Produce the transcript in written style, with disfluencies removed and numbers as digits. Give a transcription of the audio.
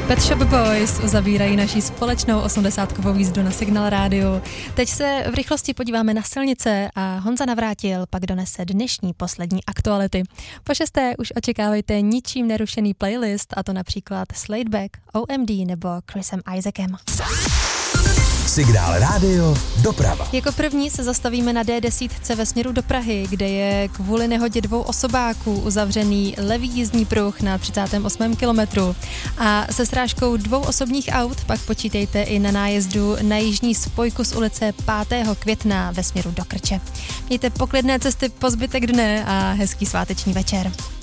Pet Shop Boys uzavírají naší společnou 80kovou jízdu na Signál rádiu. Teď se v rychlosti podíváme na silnice a Honza Navrátil pak donese dnešní poslední aktuality. Po 6. už očekávejte ničím nerušený playlist, a to například Sladeback, OMD nebo Chrisem Isaacem. Signál rádio, doprava. Jako první se zastavíme na D10 ve směru do Prahy, kde je kvůli nehodě 2 osobáků uzavřený levý jízdní pruh na 38. kilometru. A se srážkou 2 osobních aut pak počítejte i na nájezdu na jižní spojku z ulice 5. května ve směru do Krče. Mějte poklidné cesty po zbytek dne a hezký sváteční večer.